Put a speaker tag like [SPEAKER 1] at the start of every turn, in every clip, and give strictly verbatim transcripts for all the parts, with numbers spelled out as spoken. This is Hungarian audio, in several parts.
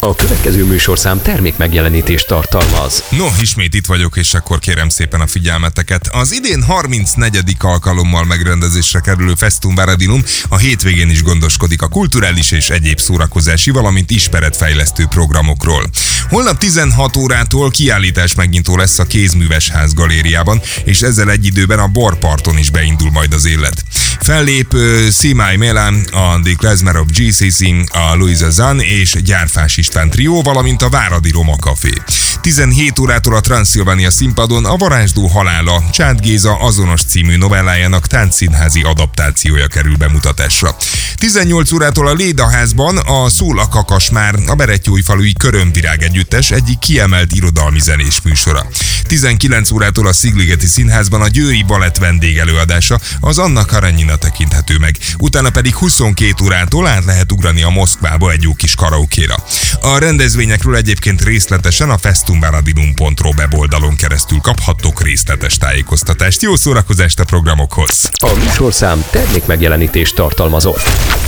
[SPEAKER 1] A következő műsorszám termék megjelenítést tartalmaz.
[SPEAKER 2] No, ismét itt vagyok, és akkor kérem szépen a figyelmeteket. Az idén harmincnegyedik alkalommal megrendezésre kerülő Festum Baradinum a hétvégén is gondoskodik a kulturális és egyéb szórakozási, valamint ismeretfejlesztő programokról. Holnap tizenhat órától kiállítás megnyitó lesz a Kézművesház galériában, és ezzel egy időben a borparton is beindul majd az élet. Fellép uh, Simai Melan, a The Klezmer of gé cé cé, a Louisa Zahn és Gyárfás István trió, valamint a Váradi Roma Café. tizenhét órától a Transzilvánia színpadon a Varázsló halála, Csád Géza azonos című novellájának táncszínházi adaptációja kerül bemutatásra. tizennyolc órától a Lédaházban a Szól a kakas már, a Berettyóújfalui Körömvirág együttes egyik kiemelt irodalmi zenés műsora. tizenkilenc órától a Szigligeti Színházban a Győri Balett vendégelőadása, az Anna Karenina tekinthető meg. Utána pedig huszonkét órától át lehet ugrani a Moszkvába egy jó kis karaokéra. A rendezvényekről egyébként részletesen a festum baradinum pont ro weboldalon keresztül kaphattok részletes tájékoztatást. Jó szórakozást a programokhoz!
[SPEAKER 1] A műsorszám termék megjelenítést tartalmazott.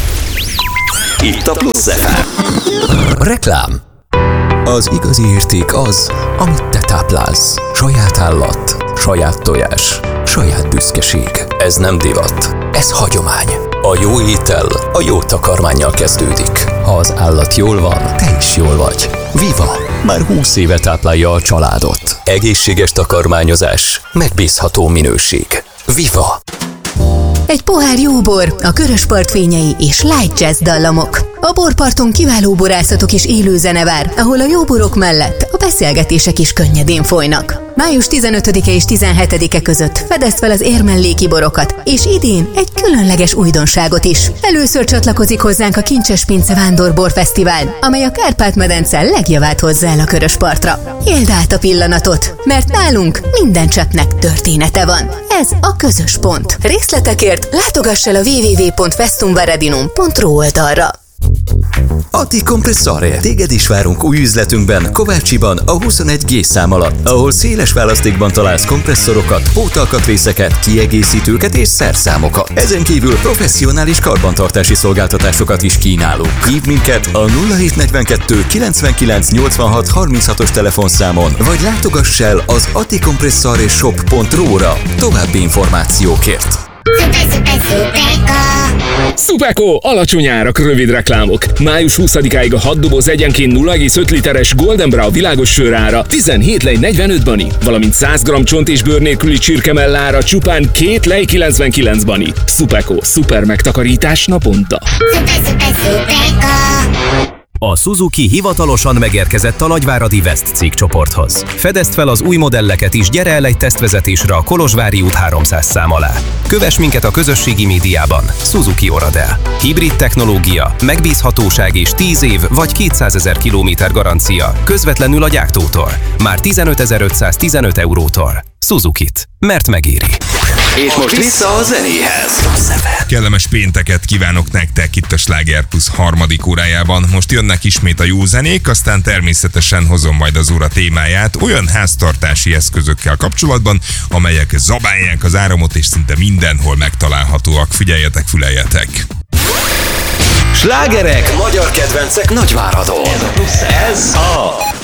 [SPEAKER 3] Itt a Plusz ef em.
[SPEAKER 4] Reklám. Az igazi érték az, amit te táplálsz. Saját állat, saját tojás, saját büszkeség. Ez nem divat, ez hagyomány. A jó étel a jó takarmánnyal kezdődik. Ha az állat jól van, te is jól vagy. Viva! Már húsz éve táplálja a családot. Egészséges takarmányozás, megbízható minőség. Viva!
[SPEAKER 5] Egy pohár jó bor, a Köröspart fényei és light jazz dallamok. A borparton kiváló borászatok és élő zene vár, ahol a jó borok mellett a beszélgetések is könnyedén folynak. május tizenötödike és tizenhetedike között fedezd fel az érmelléki borokat, és idén egy különleges újdonságot is. Először csatlakozik hozzánk a Kincses Pince Vándorborfesztivál, amely a Kárpát-medence legjavát hozza el a Köröspartra. Éld át a pillanatot, mert nálunk minden cseppnek története van. Ez a közös pont. Részletekért látogass el a double-u double-u double-u pont festum baradinum pont ro oldalra.
[SPEAKER 4] Ati Kompresszare. Téged is várunk új üzletünkben, Kovácsiban, a huszonegy G szám alatt, ahol széles választékban találsz kompresszorokat, pótalkatrészeket, kiegészítőket és szerszámokat. Ezen kívül professzionális karbantartási szolgáltatásokat is kínálunk. Hívd minket a nulla hét negyvenkettő kilencvenkilenc nyolcvanhat harminchatos telefonszámon, vagy látogass el az ati kompresszare shop pont ro-ra további információkért.
[SPEAKER 6] Szupeko! Alacsony árak, rövid reklámok. május huszadikáig a hat doboz egyenként nulla egész öt literes Golden Bra világos sör ára tizenhét lej negyvenöt bani, valamint száz gramm csont és bőr nélküli csirkemell ára csupán két lej kilencvenkilenc bani. Szupeko, szuper megtakarítás naponta.
[SPEAKER 7] A Suzuki hivatalosan megérkezett a nagyváradi West cégcsoporthoz. Fedezd fel az új modelleket is, gyere el egy tesztvezetésre a Kolozsvári út háromszáz szám alá. Kövess minket a közösségi médiában. Suzuki Oradea. Hibrid technológia, megbízhatóság és tíz év vagy kétszázezer kilométer garancia közvetlenül a gyártótól. Már tizenötezer-ötszáztizenöt eurótól. Suzukit. Mert megéri.
[SPEAKER 3] És most vissza a zenéhez.
[SPEAKER 2] Kellemes pénteket kívánok nektek itt a Sláger Plus harmadik órájában. Most jönnek ismét a jó zenék, aztán természetesen hozom majd az óra témáját olyan háztartási eszközökkel kapcsolatban, amelyek zabálják az áramot és szinte mindenhol megtalálhatóak. Figyeljetek, füleljetek!
[SPEAKER 3] Slágerek, magyar kedvencek Nagyváradon. Ez a